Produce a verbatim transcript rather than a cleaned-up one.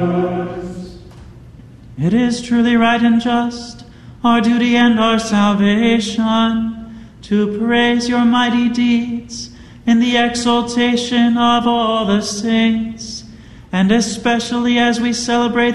It is truly right and just, our duty and our salvation, to praise your mighty deeds in the exaltation of all the saints, and especially as we celebrate